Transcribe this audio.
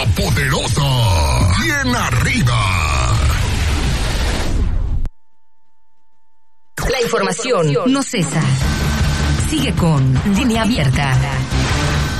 poderosa. Bien arriba. La información no cesa. Sigue con Línea Abierta.